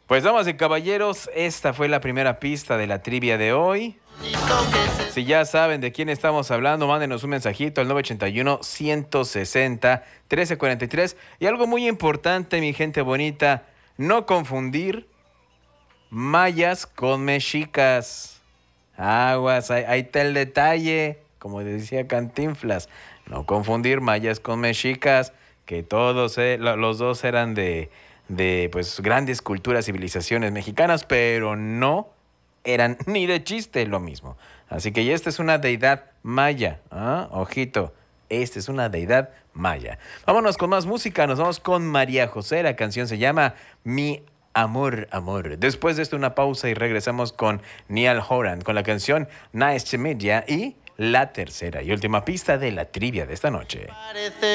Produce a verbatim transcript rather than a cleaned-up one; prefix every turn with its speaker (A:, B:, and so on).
A: Pues damas y caballeros, esta fue la primera pista de la trivia de hoy. Si ya saben de quién estamos hablando, mándenos un mensajito al nueve ochenta y uno, ciento sesenta, trece cuarenta y tres. Y algo muy importante, mi gente bonita, no confundir mayas con mexicas. Aguas, ahí, ahí está el detalle, como decía Cantinflas. No confundir mayas con mexicas, que todos, eh, lo- los dos eran de, de pues grandes culturas, civilizaciones mexicanas, pero no eran ni de chiste lo mismo. Así que esta es una deidad maya, ¿ah? Ojito, esta es una deidad maya. Vámonos con más música, nos vamos con María José, la canción se llama Mi Amor, Amor. Después de esto una pausa y regresamos con Niall Horan con la canción Nice to Meet Ya y la tercera y última pista de la trivia de esta noche.